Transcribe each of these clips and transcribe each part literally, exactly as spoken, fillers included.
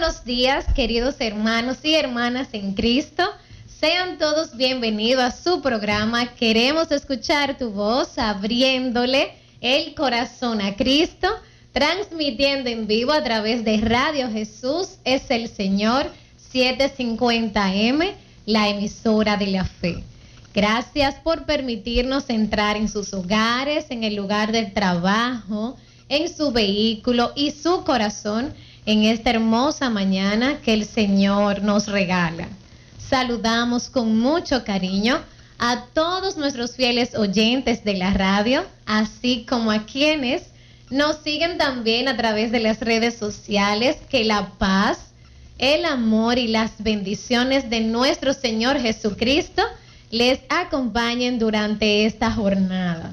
buenos días, queridos hermanos y hermanas en Cristo. Sean todos bienvenidos a su programa. Queremos escuchar tu voz, abriéndole el corazón a Cristo, transmitiendo en vivo a través de Radio Jesús es el Señor, setecientos cincuenta eme, la emisora de la fe. Gracias por permitirnos entrar en sus hogares, en el lugar del trabajo, en su vehículo y su corazón en esta hermosa mañana que el Señor nos regala. Saludamos con mucho cariño a todos nuestros fieles oyentes de la radio, así como a quienes nos siguen también a través de las redes sociales. Que la paz, el amor y las bendiciones de nuestro Señor Jesucristo les acompañen durante esta jornada.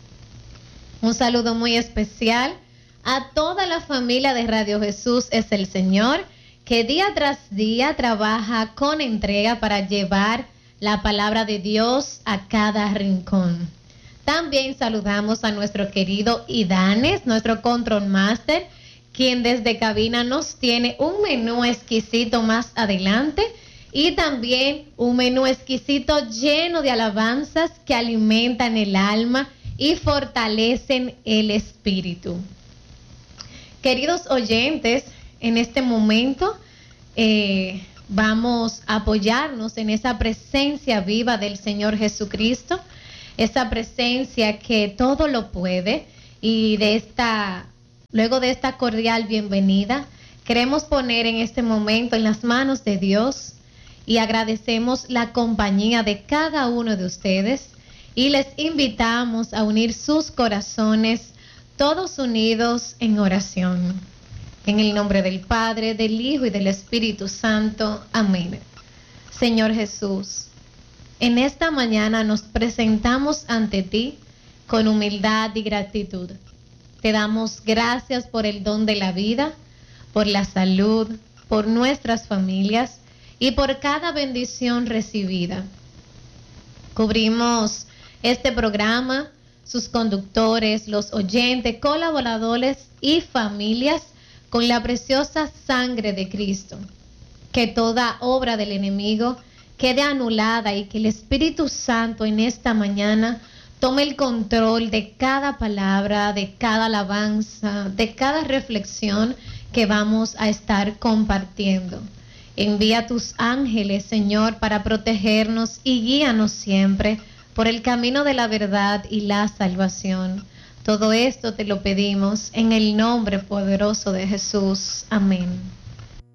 Un saludo muy especial a toda la familia de Radio Jesús es el Señor, que día tras día trabaja con entrega para llevar la palabra de Dios a cada rincón. También saludamos a nuestro querido Idanes, nuestro Control Master, quien desde cabina nos tiene un menú exquisito más adelante y también un menú exquisito lleno de alabanzas que alimentan el alma y fortalecen el espíritu. Queridos oyentes, en este momento eh, vamos a apoyarnos en esa presencia viva del Señor Jesucristo, esa presencia que todo lo puede, y de esta, luego de esta cordial bienvenida, queremos poner en este momento en las manos de Dios y agradecemos la compañía de cada uno de ustedes y les invitamos a unir sus corazones, todos unidos en oración. En el nombre del Padre, del Hijo y del Espíritu Santo. Amén. Señor Jesús, en esta mañana nos presentamos ante ti con humildad y gratitud. Te damos gracias por el don de la vida, por la salud, por nuestras familias y por cada bendición recibida. Cubrimos este programa, sus conductores, los oyentes, colaboradores y familias con la preciosa sangre de Cristo. Que toda obra del enemigo quede anulada y que el Espíritu Santo en esta mañana tome el control de cada palabra, de cada alabanza, de cada reflexión que vamos a estar compartiendo. Envía tus ángeles, Señor, para protegernos y guíanos siempre por el camino de la verdad y la salvación. Todo esto te lo pedimos en el nombre poderoso de Jesús. Amén.